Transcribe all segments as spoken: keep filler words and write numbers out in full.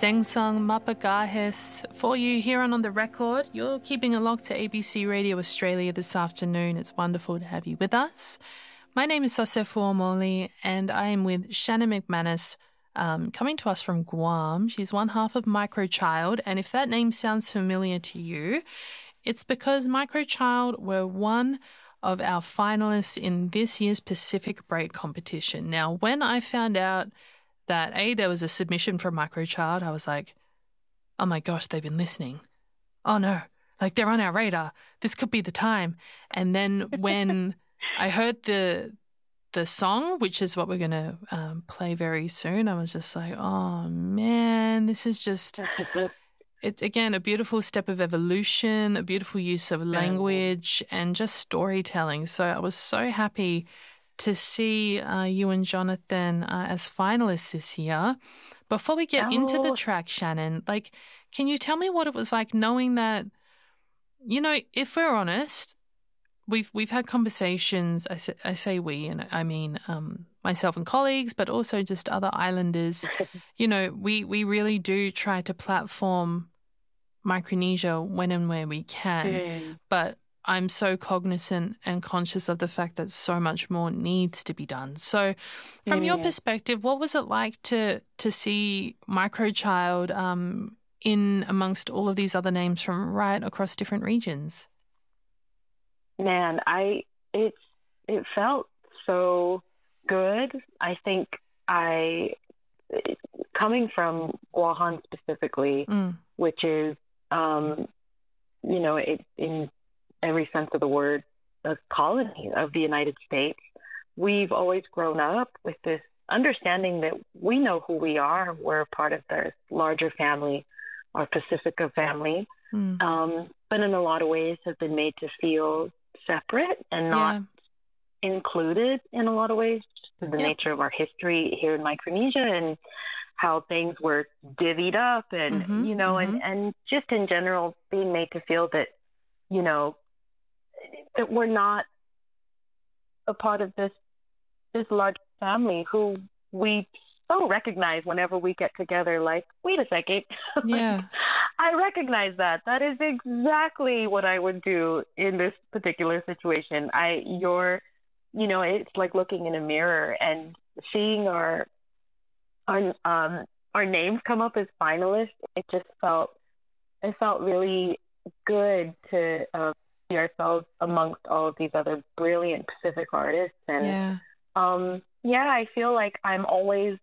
Sengsang Mapagahis for you here on On The Record. You're keeping a lock to A B C Radio Australia this afternoon. It's wonderful to have you with us. My name is Sosefo Omoli and I am with Shannon McManus, um, coming to us from Guam. She's one half of Microchild, and if that name sounds familiar to you, it's because Microchild were one of our finalists in this year's Pacific Break competition. Now, when I found out that A, there was a submission from Microchild, I was like, oh my gosh, they've been listening. Oh no, like they're on our radar. This could be the time. And then when I heard the the song, which is what we're going to um, play very soon, I was just like, oh man, this is just, it's again, a beautiful step of evolution, a beautiful use of language and just storytelling. So I was so happy to see uh, you and Jonathan uh, as finalists this year. Before we get oh. into the track, Shannon, like, can you tell me what it was like knowing that, you know, if we're honest, we've we've had conversations, I say, I say we, and I mean um, myself and colleagues, but also just other islanders, you know, we, we really do try to platform Micronesia when and where we can, mm. but I'm so cognizant and conscious of the fact that so much more needs to be done. So from yeah. your perspective, what was it like to to see Microchild um, in amongst all of these other names from right across different regions? Man, I it's it felt so good. I think I, coming from Guahan specifically, mm. which is, um, you know, it in every sense of the word, a colony of the United States, we've always grown up with this understanding that we know who we are. We're a part of the larger family, our Pacifica family, mm. um, but in a lot of ways have been made to feel separate and not yeah. included in a lot of ways, just to the yep. nature of our history here in Micronesia and how things were divvied up and, mm-hmm, you know, mm-hmm. and, and just in general being made to feel that, you know, that we're not a part of this this large family who we so recognize whenever we get together. Like, wait a second, yeah, like, I recognize that. That is exactly what I would do in this particular situation. I, you're, you know, it's like looking in a mirror and seeing our our um our names come up as finalists. It just felt it felt really good to. Uh, ourselves amongst all of these other brilliant Pacific artists. And yeah, um, yeah I feel like I'm always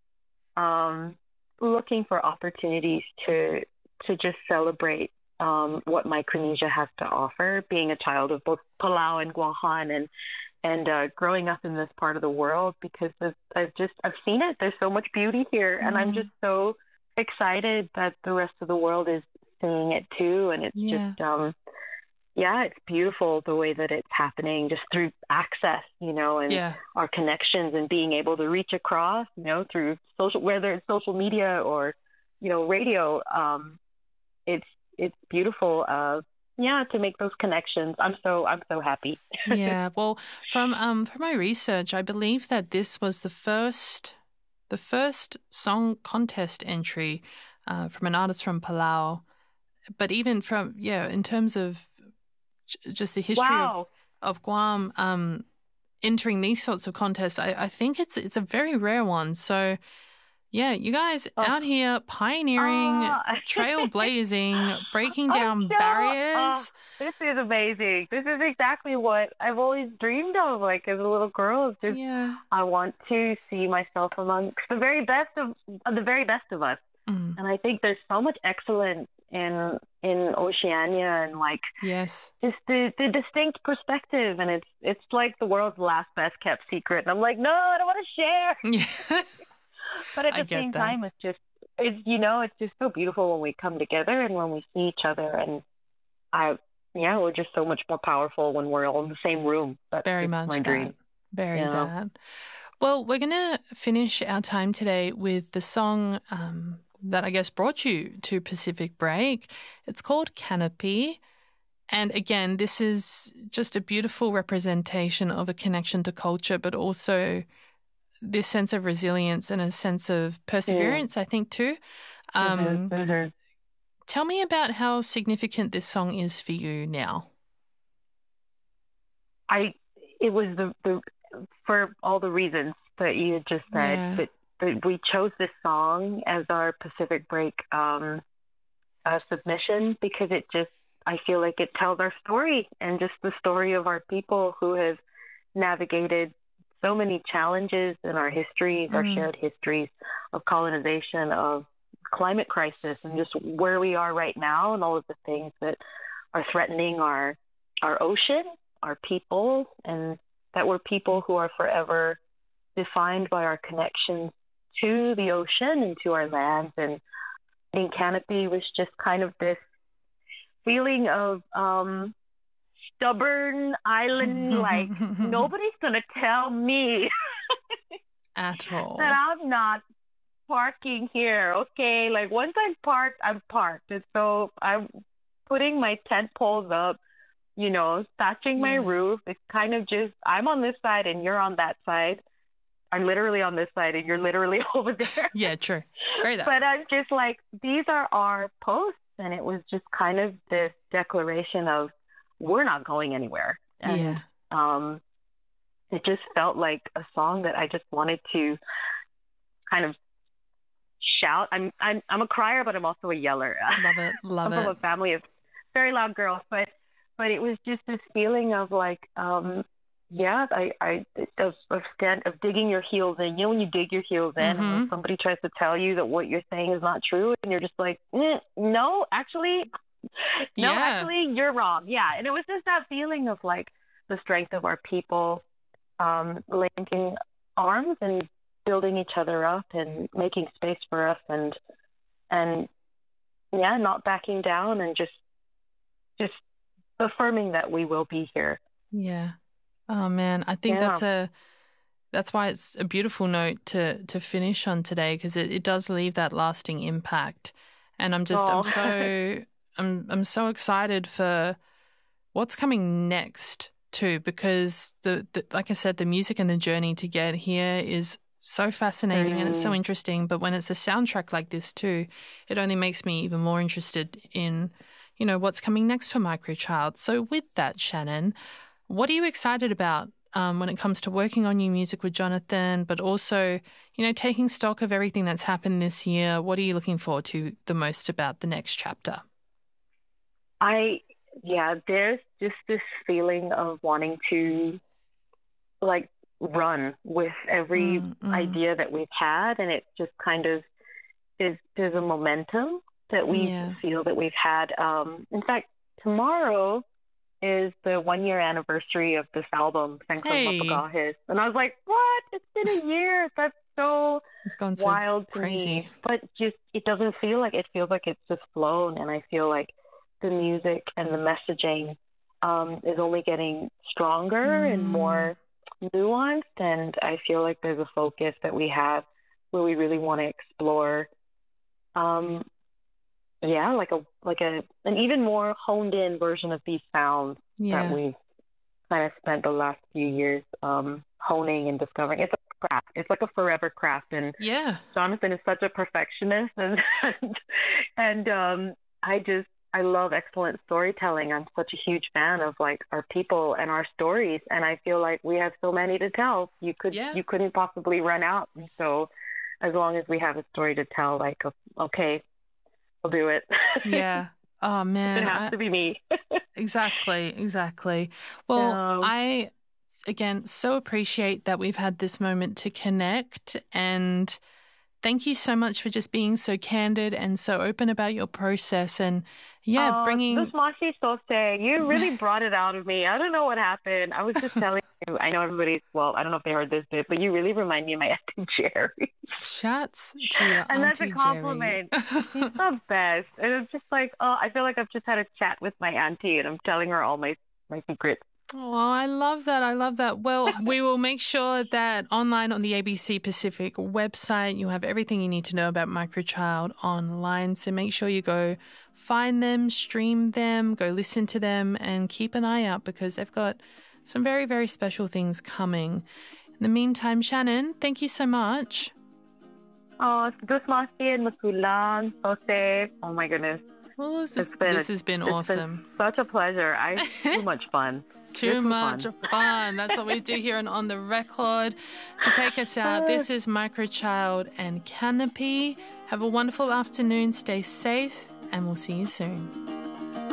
um, looking for opportunities to to just celebrate um, what Micronesia has to offer, being a child of both Palau and Guahan and and uh, growing up in this part of the world, because I've, I've just I've seen it. There's so much beauty here, mm. and I'm just so excited that the rest of the world is seeing it too. And it's yeah. just um, yeah, it's beautiful the way that it's happening just through access, you know, and yeah. our connections and being able to reach across, you know, through social, whether it's social media or, you know, radio. Um, it's it's beautiful, uh, yeah, to make those connections. I'm so I'm so happy. yeah, well, from um from my research, I believe that this was the first the first song contest entry uh, from an artist from Palau, but even from yeah, in terms of just the history wow. of, of Guam um, entering these sorts of contests, I, I think it's it's a very rare one. So, yeah, you guys oh. out here pioneering, uh. trailblazing, breaking down oh, barriers. Oh, this is amazing. This is exactly what I've always dreamed of, like as a little girl. It's just, yeah. I want to see myself amongst the very best of, of the very best of us. Mm. And I think there's so much excellence in in Oceania and like yes just the, the distinct perspective, and it's it's like the world's last best kept secret, and I'm like, no, I don't want to share. Yeah. But at the same that. time, it's just it's you know it's just so beautiful when we come together and when we see each other, and I yeah we're just so much more powerful when we're all in the same room. That's very much my that. dream. Very you know? that. Well, we're gonna finish our time today with the song um that I guess brought you to Pacific Break. It's called Canopy. And again, this is just a beautiful representation of a connection to culture, but also this sense of resilience and a sense of perseverance, yeah. I think, too. Um, those are... Tell me about how significant this song is for you now. I, it was the, the, for all the reasons that you had just said, Yeah. that, that we chose this song as our Pacific Break um, uh, submission because it just, I feel like it tells our story and just the story of our people who have navigated so many challenges in our histories, mm. our shared histories of colonization, of climate crisis, and just where we are right now and all of the things that are threatening our our ocean, our people, and that we're people who are forever defined by our connections to the ocean and to our lands. And in Canopy was just kind of this feeling of um, stubborn island, like nobody's going to tell me at all that I'm not parking here. Okay, like once I'm parked, I'm parked. And so I'm putting my tent poles up, you know, thatching my yeah. roof. It's kind of just, I'm on this side and you're on that side. I'm literally on this side and you're literally over there. Yeah, true. Very that. But I'm just like, these are our posts. And it was just kind of this declaration of, we're not going anywhere. And yeah. um, it just felt like a song that I just wanted to kind of shout. I'm I'm I'm a crier, but I'm also a yeller. Love it, love I'm it. I'm from a family of very loud girls, but but it was just this feeling of like, um, yeah, I I of of, stand, of digging your heels in. You know, when you dig your heels in, mm-hmm. and when somebody tries to tell you that what you're saying is not true, and you're just like, mm, no, actually, no, yeah. actually, you're wrong. Yeah, and it was just that feeling of like the strength of our people, um, linking arms and building each other up and making space for us, and and yeah, not backing down, and just just affirming that we will be here. Yeah. Oh man, I think yeah. that's a that's why it's a beautiful note to to finish on today, because it, it does leave that lasting impact. And I'm just oh. I'm so I'm I'm so excited for what's coming next too, because the, the like I said, the music and the journey to get here is so fascinating mm. and it's so interesting. But when it's a soundtrack like this too, it only makes me even more interested in, you know, what's coming next for Microchild. So with that, Shannon, what are you excited about um, when it comes to working on new music with Jonathan, but also, you know, taking stock of everything that's happened this year? What are you looking forward to the most about the next chapter? I, yeah, there's just this feeling of wanting to, like, run with every mm, mm. idea that we've had, and it just kind of is, there's a momentum that we yeah. feel that we've had. Um, in fact, tomorrow is the one year anniversary of this album, Thanks hey. Mapagahis. And I was like, what? It's been a year. That's so it's gone so wild to crazy. me. But just, it doesn't feel like, it feels like it's just flown. And I feel like the music and the messaging um, is only getting stronger mm. and more nuanced. And I feel like there's a focus that we have where we really want to explore um, yeah, like a like a an even more honed in version of these sounds yeah. that we kind of spent the last few years um, honing and discovering. It's a craft. It's like a forever craft. And yeah, Jonathan is such a perfectionist, and and, and um, I just I love excellent storytelling. I'm such a huge fan of like our people and our stories, and I feel like we have so many to tell. You could yeah. you couldn't possibly run out. And so as long as we have a story to tell, like okay. I'll do it. Yeah. Oh, man. It has I, to be me. exactly. Exactly. Well, um, I, again, so appreciate that we've had this moment to connect, and thank you so much for just being so candid and so open about your process. And yeah, uh, bringing... This Mashi Sose, you really brought it out of me. I don't know what happened. I was just telling you, I know everybody's, well, I don't know if they heard this bit, but you really remind me of my Auntie Jerry. Shouts to your And that's Auntie a compliment. She's the best. And it's just like, oh, I feel like I've just had a chat with my auntie and I'm telling her all my, my secrets. Oh, I love that. I love that. Well, we will make sure that online on the A B C Pacific website, you have everything you need to know about Microchild online. So make sure you go find them, stream them, go listen to them, and keep an eye out because they've got some very, very special things coming. In the meantime, Shannon, thank you so much. Oh, Dusmasi and Masulan, Jose. Oh my goodness. Well, this, is, been this a- has been It's awesome. been such a pleasure. I too much fun. Too This was much fun. fun. That's what we do here on On The Record. To take us out, this is Microchild and Canopy. Have a wonderful afternoon. Stay safe, and we'll see you soon.